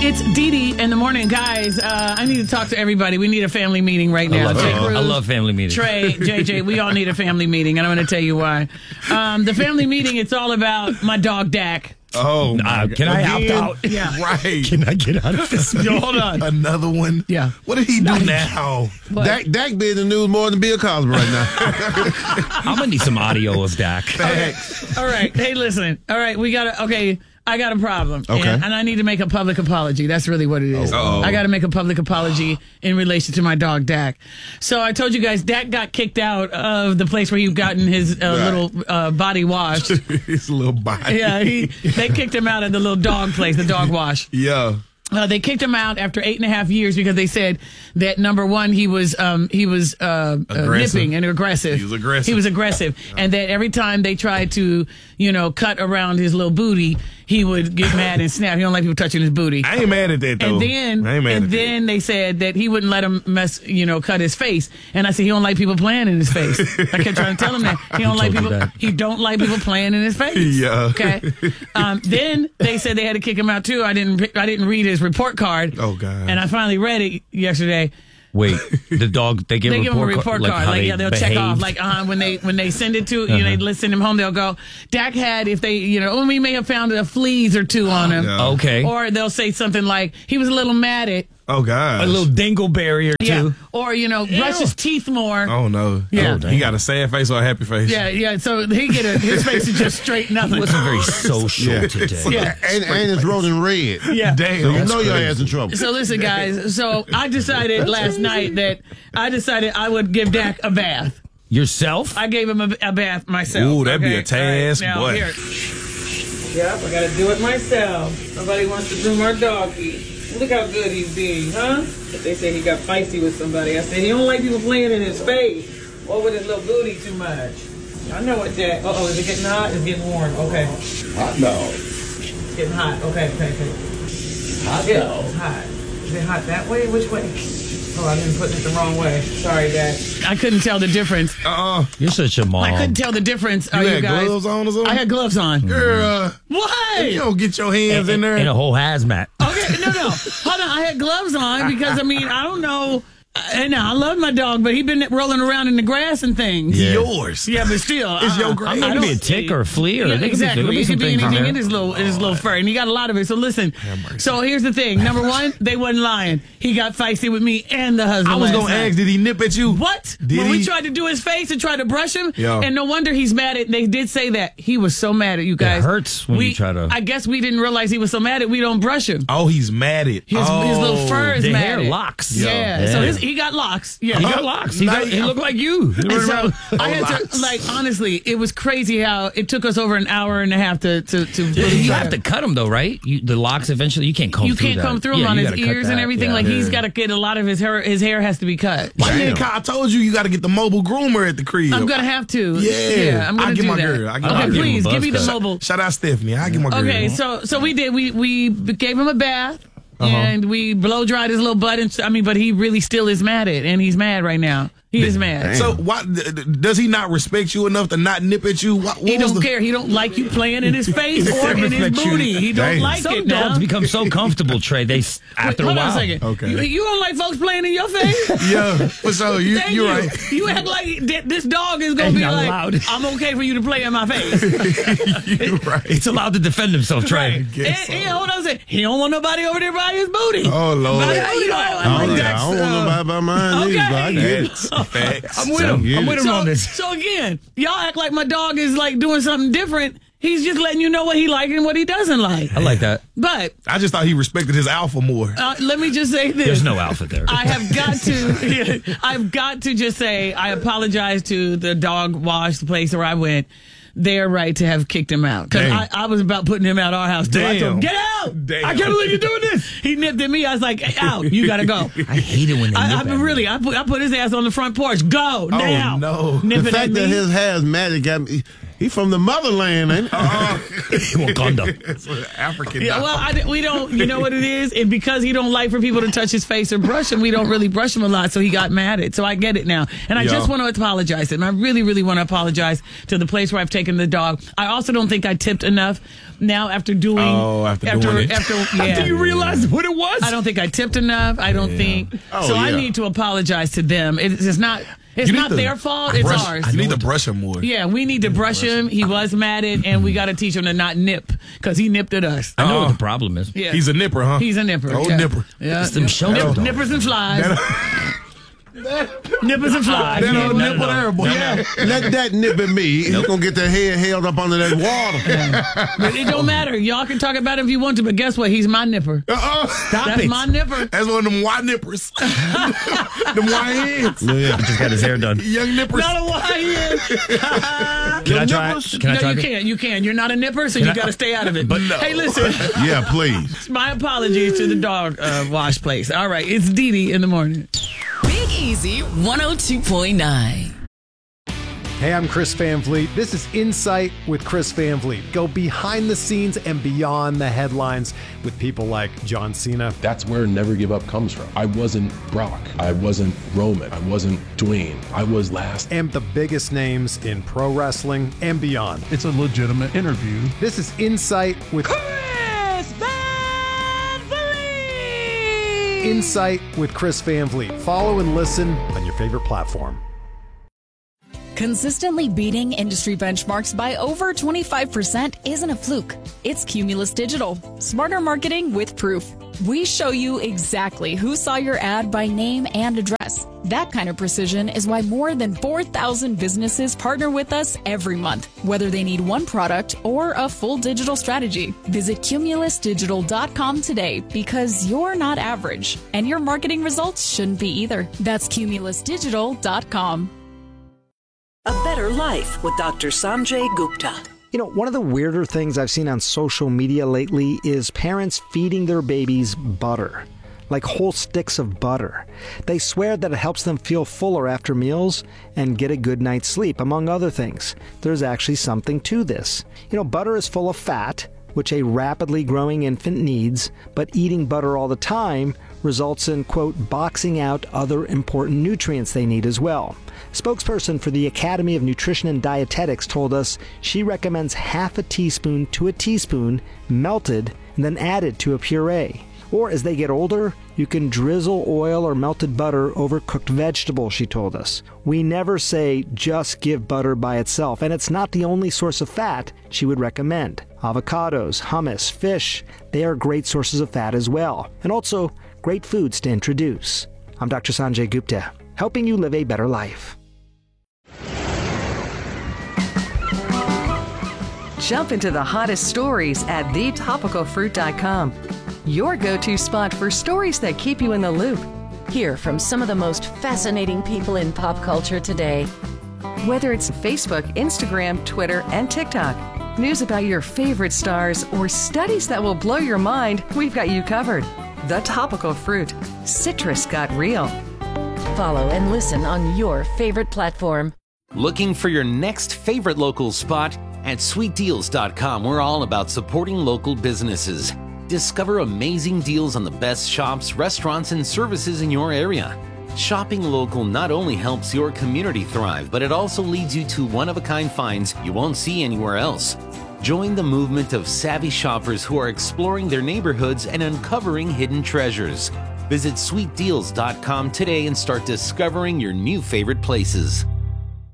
It's Dee Dee in the morning. Guys, I need to talk to everybody. We need a family meeting right now. I love family meetings. Trey, JJ, we all need a family meeting, and I'm going to tell you why. The family meeting, it's all about my dog, Dak. Oh, can I opt out? Yeah. Right. Can I get out of this? Yo, hold on. Another one? Yeah. What did he do now? Dak be in the news more than Bill Cosby right now. I'm going to need some audio of Dak. Facts. All right. Hey, listen. All right. I got a problem. Okay. And I need to make a public apology. That's really what it is. Uh-oh. I got to make a public apology in relation to my dog, Dak. So I told you guys, Dak got kicked out of the place where he'd gotten his little body washed. His little body. Yeah, they kicked him out of the little dog place, the dog wash. Yeah. They kicked him out after 8.5 years because they said that, number one, he was nipping and aggressive. He was aggressive. He was aggressive. And that every time they tried to, cut around his little booty, he would get mad and snap. He don't like people touching his booty. I ain't mad at that, though. And then they said that he wouldn't let him cut his face. And I said, he don't like people playing in his face. I kept trying to tell him that. He don't like people playing in his face. Yeah. Okay. Then they said they had to kick him out too. I didn't read his report card. Oh, God. And I finally read it yesterday. Wait, the dog, they give They a give him a report report card. card. They'll check off. behaved? When they send it to, they send him home, they'll go, Dak had, if they, we may have found a fleas or two on him. Yeah. Okay. Or they'll say something like, he was a little mad at. Oh, God. A little dingleberry or two. Yeah. Or, brush his teeth more. Oh, no. Yeah. He got a sad face or a happy face? Yeah. So his face is just straight nothing. He wasn't very social today. Yeah. and it's rolling red. Yeah. Damn. So you That's know your crazy. ass in trouble. So listen, guys. So I decided last night that I would give Dak a bath. Yourself? I gave him a bath myself. Ooh, that'd be a task, Now, boy. here. Yep, I gotta do it myself. Nobody wants to groom our doggy. Look how good he's being, huh? But they say he got feisty with somebody. I said he don't like people playing in his face or with his little booty too much. I know what Dak. Is it getting hot? It's getting warm. Okay. Hot dog. It's getting hot. Okay. Hot Yeah, dog. it's hot. Is it hot that way? Which way? Oh, I've been putting it the wrong way. Sorry, Dad. I couldn't tell the difference. You're such a mom. I couldn't tell the difference. You had guys. gloves on or something? I had gloves on. Girl, What? you don't get your hands in there. In a whole hazmat. Okay, no. Hold on. I had gloves on because, I don't know. And I love my dog, but he been rolling around in the grass and things. Yeah. Yours. Yeah, but still. It's your grave. I'm going to be a tick or a flea. Or Yeah, there could be exactly. It some could be things in anything there. in his little fur, and he got a lot of it. So listen. So here's the thing. Number one, they wasn't lying. He got feisty with me and the husband. I was last going to night. ask, did he nip at you? What? Did when he? we tried to do his face and tried to brush him, Yeah. and no wonder he's mad at. They did say that he was so mad at you guys. hurts when you try to. I guess we didn't realize he was so mad at. We don't brush him. Oh, he's mad at. His little fur is The mad. hair at. locks. Yeah. So Yeah. he got locks. Yeah. He got locks. He looked like you. And so I had locks. to, honestly, it was crazy how it took us over an hour and a half to really You try have to cut them though, right? The locks eventually. You can't comb You through can't that. come through him Yeah, on you his gotta cut ears and that. everything. Yeah. Like he's got to get a lot of his hair. His hair has to be cut. I told you got to get the mobile groomer at the crib. I'm gonna have to. Yeah. I'm gonna I'll do get my that. girl. I'll get Okay, my girl. please give me the Buzz cut. mobile. Shout out Stephanie. I'll get my girl. Okay, so we did. We gave him a bath. And we blow dried his little butt, but he really still is mad at, and he's mad right now. He is mad. So why does he not respect you enough to not nip at you? What He was don't care. He don't like you playing in his face or in his respect you. booty. He don't Dang. like Some it dogs now. become so comfortable, Trey. After a Hold while. on a second. Okay. You don't like folks playing in your face? Yeah, for sure. Thank You're you. right. You act like this dog is going to Ain't be not like, allowed. I'm okay for you to play in my face. You're right. It's allowed to defend himself, Trey. Right. guess And hold on a second. He don't want nobody over there by his booty. Oh, Lord. But, I don't want nobody by mine either, but I get it. Facts. I'm with him. I'm with him on this. So again, y'all act like my dog is like doing something different. He's just letting you know what he likes and what he doesn't like. I like that. But I just thought he respected his alpha more. let me just say this. There's no alpha there. I have got to. I've got to just say I apologize to the dog wash, the place where I went. They're right to have kicked him out because Damn. I was about putting him out our house too. I told him, Damn. get out! Damn. I can't believe you're doing this. He nipped at me. I was like, hey, out! You gotta go. I hate it when they nip at me. I put his ass on the front porch. Go now. no. Nip The it at fact me. that his hair is matted got me. He from the motherland, ain't he? Wakanda. It's an African. Yeah, well, we don't, you know what it is? And because he don't like for people to touch his face or brush him, we don't really brush him a lot, so he got mad at. So I get it now. And I just want to apologize. And I really, really want to apologize to the place where I've taken the dog. I also don't think I tipped enough now after doing... After doing it. After you realized what it was? I don't think I tipped enough. I don't think... I need to apologize to them. It's not... It's not their fault. It's ours. You need to brush him more. Yeah, we need to brush him. He was mad at, and we got to teach him to not nip because he nipped at us. I know what the problem is. Yeah. He's a nipper, huh? He's a nipper. Old nipper. Yeah. It's them shoulder dogs. Nippers and flies. Nippers and flies. That old nipper there, boy. Yeah, let that nip at me. He's going to get that head held up under that water. But it don't matter. Y'all can talk about it if you want to, but guess what? He's my nipper. That's my nipper. That's one of them white nippers. Them white heads. Yeah, he just got his hair done. Young nippers. Not a white head. Can I try it? Can I try it? You can. You're not a nipper, so you got to stay out of it. But hey, listen. Yeah, please. My apologies to the dog wash place. All right, it's Dee Dee in the morning. Big Easy 102.9. Hey, I'm Chris Van Vliet. This is Insight with Chris Van Vliet. Go behind the scenes and beyond the headlines with people like John Cena. That's where Never Give Up comes from. I wasn't Brock. I wasn't Roman. I wasn't Dwayne. I was last. And the biggest names in pro wrestling and beyond. It's a legitimate interview. This is Insight with Chris Van Vliet. Insight with Chris Van Vliet. Follow and listen on your favorite platform. Consistently beating industry benchmarks by over 25% isn't a fluke. It's Cumulus Digital. Smarter marketing with proof. We show you exactly who saw your ad by name and address. That kind of precision is why more than 4,000 businesses partner with us every month, whether they need one product or a full digital strategy. Visit cumulusdigital.com today because you're not average, and your marketing results shouldn't be either. That's cumulusdigital.com. A Better Life with Dr. Sanjay Gupta. You know, one of the weirder things I've seen on social media lately is parents feeding their babies butter, like whole sticks of butter. They swear that it helps them feel fuller after meals and get a good night's sleep, among other things. There's actually something to this. You know, butter is full of fat, which a rapidly growing infant needs, but eating butter all the time results in, quote, boxing out other important nutrients they need as well. Spokesperson for the Academy of Nutrition and Dietetics told us she recommends half a teaspoon to a teaspoon melted and then added to a puree. Or as they get older, you can drizzle oil or melted butter over cooked vegetables, she told us. We never say just give butter by itself, and it's not the only source of fat she would recommend. Avocados, hummus, fish, they are great sources of fat as well, and also great foods to introduce. I'm Dr. Sanjay Gupta, helping you live a better life. Jump into the hottest stories at thetopicalfruit.com. Your go-to spot for stories that keep you in the loop. Hear from some of the most fascinating people in pop culture today. Whether it's Facebook, Instagram, Twitter, and TikTok, news about your favorite stars, or studies that will blow your mind, we've got you covered. The Topical Fruit. Citrus got real. Follow and listen on your favorite platform. Looking for your next favorite local spot? At sweetdeals.com, we're all about supporting local businesses. Discover amazing deals on the best shops, restaurants, and services in your area. Shopping local not only helps your community thrive, but it also leads you to one-of-a-kind finds you won't see anywhere else. Join the movement of savvy shoppers who are exploring their neighborhoods and uncovering hidden treasures. Visit sweetdeals.com today and start discovering your new favorite places.